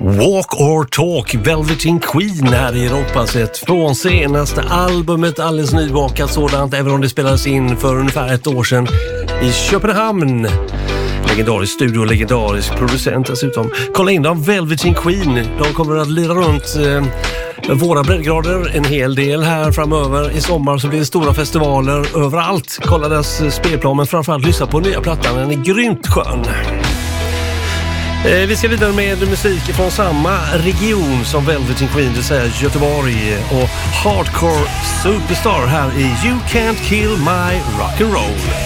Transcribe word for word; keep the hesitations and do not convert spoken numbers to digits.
Walk or Talk, Velveteen Queen här i Rockpasset från senaste albumet, alldeles nybakat sådant, även om det spelades in för ungefär ett år sedan i Köpenhamn. Legendarisk studio, legendarisk producent dessutom. Kolla in dem, Velveteen Queen. De kommer att lira runt eh, våra breddgrader en hel del här framöver. I sommar så blir det stora festivaler överallt. Kolla deras spelplan, men framförallt lyssna på nya plattan. Den är grymt skön. Eh, vi ska vidare med musik från samma region som Velveteen Queen, det vill säga Göteborg, och Hardcore Superstar här i You Can't Kill My Rock'n'Roll.